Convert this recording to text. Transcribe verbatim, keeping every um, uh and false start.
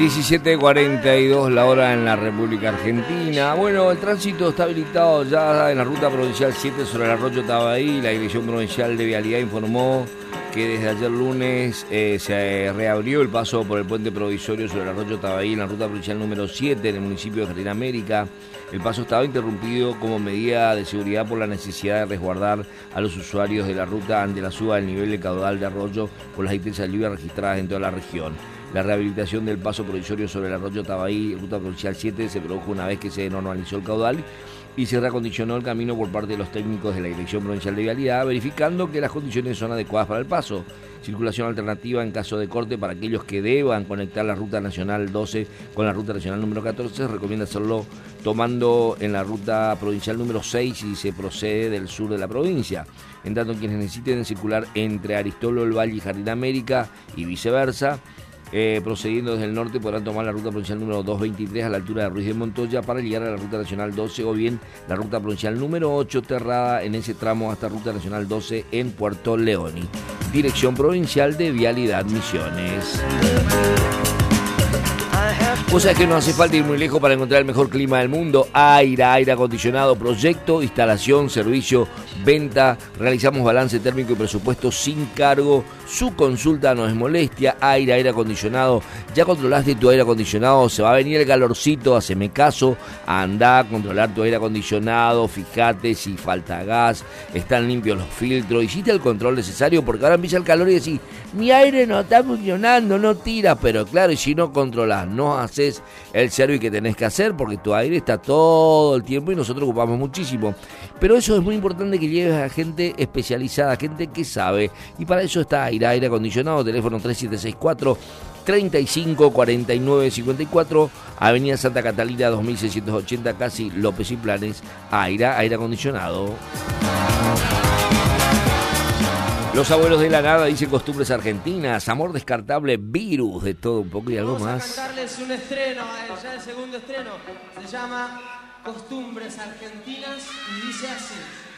diecisiete cuarenta y dos la hora en la República Argentina. Bueno, el tránsito está habilitado ya en la ruta provincial siete sobre el arroyo Tabaí. La Dirección Provincial de Vialidad informó que desde ayer lunes eh, se reabrió el paso por el puente provisorio sobre el arroyo Tabaí en la ruta provincial número siete en el municipio de Jardín América. El paso estaba interrumpido como medida de seguridad por la necesidad de resguardar a los usuarios de la ruta ante la suba del nivel de caudal de arroyo por las intensas lluvias registradas en toda la región. La rehabilitación del paso provisorio sobre el arroyo Tabaí, ruta provincial siete, se produjo una vez que se normalizó el caudal y se reacondicionó el camino por parte de los técnicos de la Dirección Provincial de Vialidad, verificando que las condiciones son adecuadas para el paso. Circulación alternativa en caso de corte para aquellos que deban conectar la ruta nacional doce con la ruta nacional número catorce. Se recomienda hacerlo tomando en la ruta provincial número seis si se procede del sur de la provincia. En tanto, quienes necesiten circular entre Aristóbulo del Valle y Jardín América y viceversa, Eh, procediendo desde el norte, podrán tomar la ruta provincial número doscientos veintitrés a la altura de Ruiz de Montoya para llegar a la ruta nacional doce, o bien la ruta provincial número ocho Terrada en ese tramo hasta ruta nacional doce en Puerto Leoni. Dirección Provincial de Vialidad Misiones. O sea que no hace falta ir muy lejos para encontrar el mejor clima del mundo. Aira, aire acondicionado, proyecto, instalación, servicio, venta. Realizamos balance térmico y presupuesto sin cargo. Su consulta no es molestia. Aira, aire acondicionado. Ya controlaste tu aire acondicionado. Se va a venir el calorcito. Haceme caso. Andá a controlar tu aire acondicionado. Fíjate si falta gas. Están limpios los filtros. Hiciste el control necesario porque ahora empieza el calor y decís: mi aire no está funcionando, no tira. Pero claro, y si no controlás, no haces el servicio que tenés que hacer, porque tu aire está todo el tiempo y nosotros ocupamos muchísimo. Pero eso es muy importante, que lleves a gente especializada, gente que sabe, y para eso está Aira, aire acondicionado. Teléfono tres siete seis cuatro, treinta y cinco, cuarenta y nueve, cincuenta y cuatro, Avenida Santa Catalina dos mil seiscientos ochenta, casi López y Planes. Aira, aire acondicionado. Los abuelos de la nada dicen costumbres argentinas, amor descartable, virus, de todo un poco y algo Vamos más. Vamos a cantarles un estreno, ya el segundo estreno, se llama Costumbres Argentinas y dice así.